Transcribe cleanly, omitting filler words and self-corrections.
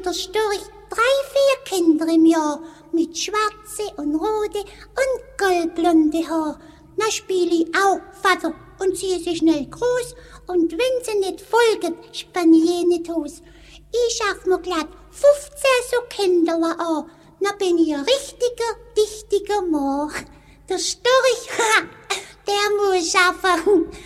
der Storch 3, 4 Kinder im Jahr mit schwarze und rote und goldblonde Haar. Na spiel ich auch Vater und ziehe sie schnell groß und wenn sie nicht folgen, spann ich jene Toes. Ich schaff mir glatt 15 so Kinderla an, na bin ich ein richtiger, dichtiger Mann. Der Storch, der muss schaffen,